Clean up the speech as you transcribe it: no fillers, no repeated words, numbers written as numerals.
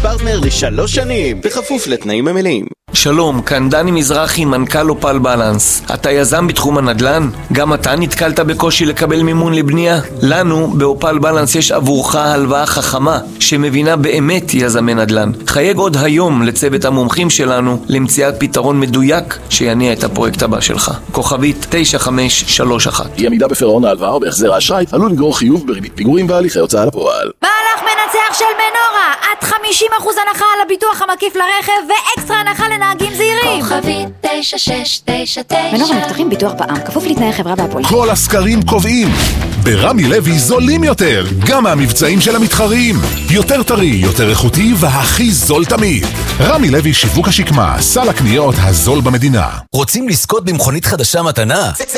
פרטנר ל3 שנים, בכפוף לתנאים המלאים. שלום, כאן דני מזרחי, מנכ"ל אופל בלנס. אתה יזם בתחום הנדל"ן? גם אתה נתקלת בקושי לקבל מימון לבנייה? לנו באופל בלנס יש עבורך הלוואה חכמה שמבינה באמת יזמי נדל"ן. חייג עוד היום לצוות המומחים שלנו למציאת פתרון מדויק שיניע את הפרויקט הבא שלך. כוכבית 9531. אי עמידה בפירעון ההלוואה או בהחזר האשראי עלול לגרור חיוב בריבית פיגורים והליכי הוצאה לפועל. מהלך מנצח של מנורה, עד 50% הנחה על הביטוח המקיף לרכב ואקסטרה הנחה לנהגים זהירים. כוכבית 9699. מנורה מבטחים ביטוח בע"מ, כפוף לתנאי חברה והפוליסה. כל הסקרים קובעים, ברמי לוי זולים יותר, גם מהמבצעים של המתחרים. יותר טרי, יותר איכותי והכי זול תמיד. רמי לוי שיווק השקמה, סל הקניות הזול במדינה. רוצים לזכות במכונית חדשה מתנה?